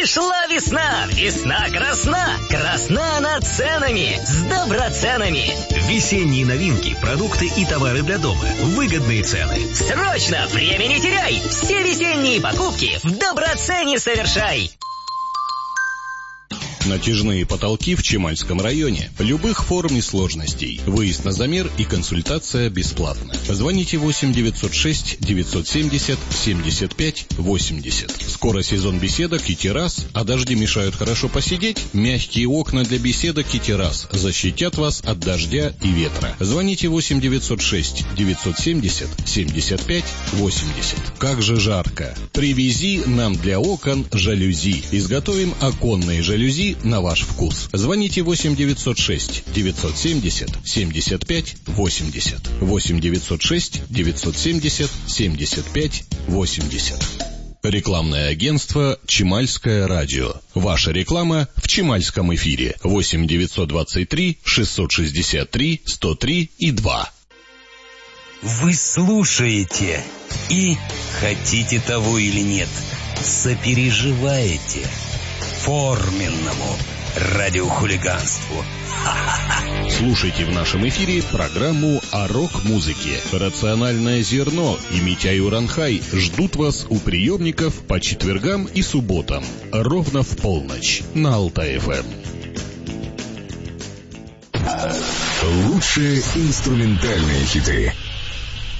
Пришла весна, весна красна, красна над ценами, с доброценами. Весенние новинки, продукты и товары для дома, выгодные цены. Срочно, время не теряй, все весенние покупки в доброцене совершай. Натяжные потолки в Чемальском районе. Любых форм и сложностей. Выезд на замер и консультация бесплатна. Звоните 8 906 970 75 80. Скоро сезон беседок и террас, а дожди мешают хорошо посидеть? Мягкие окна для беседок и террас защитят вас от дождя и ветра. Звоните 8 906 970 75 80. Как же жарко! Привези нам для окон жалюзи. Изготовим оконные жалюзи на ваш вкус. Звоните 8 906 970 75 80. 8 906 970 75 80. Рекламное агентство «Чемальское радио». Ваша реклама в Чемальском эфире. 8 923 663 103 и 2. Вы слушаете и, хотите того или нет, сопереживаете форменному радиохулиганству. Слушайте в нашем эфире программу о рок-музыке. «Рациональное зерно» и Митяй Уранхай ждут вас у приемников по четвергам и субботам ровно в полночь на Алтай-ФМ. Лучшие инструментальные хиты